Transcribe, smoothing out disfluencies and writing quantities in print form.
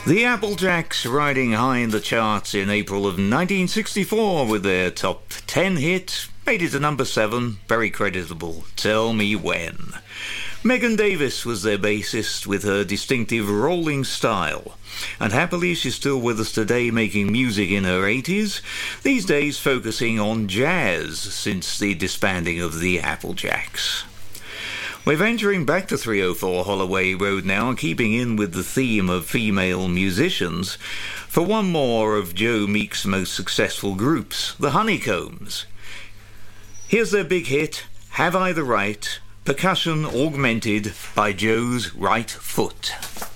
The Applejacks, riding high in the charts in April of 1964 with their top 10 hit, made it to number 7, very creditable, Tell Me When. Megan Davis was their bassist with her distinctive rolling style, and happily she's still with us today making music in her 80s, these days focusing on jazz since the disbanding of the Applejacks. We're venturing back to 304 Holloway Road now, keeping in with the theme of female musicians, for one more of Joe Meek's most successful groups, the Honeycombs. Here's their big hit, Have I the Right, percussion augmented by Joe's right foot.